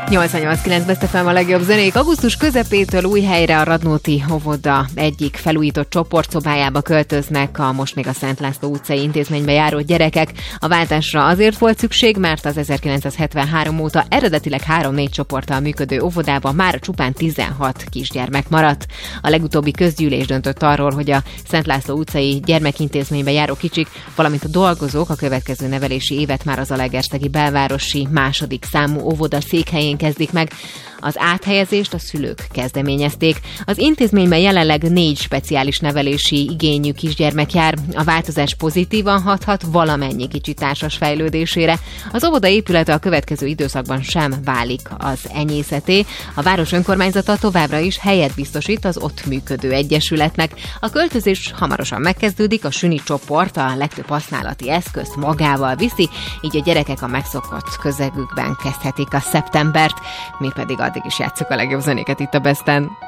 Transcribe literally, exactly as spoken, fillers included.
nyolcvannyolc kilenc Best ef em a legjobb zenék. Augusztus közepétől új helyre a Radnóti óvoda egyik felújított csoportszobájába költöznek a most még a Szent László utcai intézménybe járó gyerekek. A váltásra azért volt szükség, mert az ezerkilencszázhetvenhárom óta eredetileg három-négy csoporttal működő óvodában már csupán tizenhat kisgyermek maradt. A legutóbbi közgyűlés döntött arról, hogy a Szent László utcai gyermekintézménybe járó kicsik, valamint a dolgozók a következő nevelési évet már az Zalaegerszegi belvárosi második számú óvoda székhelyén kezdik meg. Az áthelyezést a szülők kezdeményezték. Az intézményben jelenleg négy speciális nevelési igényű kisgyermek jár. A változás pozitívan hathat valamennyi kicsi társas fejlődésére. Az óvoda épülete a következő időszakban sem válik az enyészeté. A város önkormányzata továbbra is helyet biztosít az ott működő egyesületnek. A költözés hamarosan megkezdődik, a süni csoport a legtöbb használati eszközt magával viszi, így a gyerekek a megszokott közegükben kezdhetik a szeptembert. Mi pedig addig is játsszuk a legjobb zenéket itt a Besten.